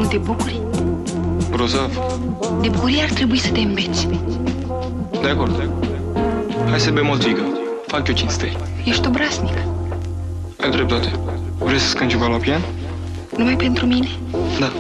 te bucuri? Grozav. De bucurie ar trebui să te îmbeți. De acord. Hai să bem o țigă. Fac eu cinste. Ești obraznic. Ai dreptate. Vrei să scângi ceva la pian? Numai pentru mine? Da.